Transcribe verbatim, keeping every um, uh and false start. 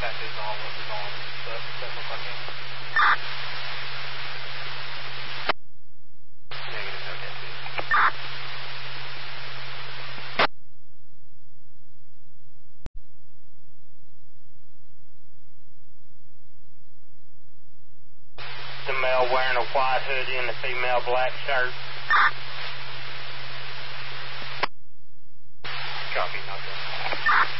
tattoos on with his arm. But that look like him. Negative, no tattoos. The male wearing a white hoodie and the female black shirt. Copy, not good.